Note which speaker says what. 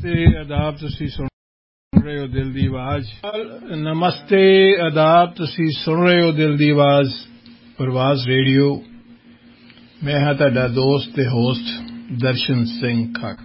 Speaker 1: ਨਮਸਤੇ ਆਦਾਬ ਤੁਸੀਂ ਸੁਣ ਰਹੇ ਹੋ ਦਿਲ ਦੀ ਆਵਾਜ਼ ਨਮਸਤੇ ਆਦਾਬ ਤੁਸੀਂ ਸੁਣ ਰਹੇ ਹੋ ਦਿਲ ਦੀ ਆਵਾਜ਼ ਪ੍ਰਵਾਜ਼ ਰੇਡੀਓ ਮੈਂ ਹਾਂ ਤੁਹਾਡਾ ਦੋਸਤ ਤੇ ਹੋਸਟ ਦਰਸ਼ਨ ਸਿੰਘ ਖਾਕ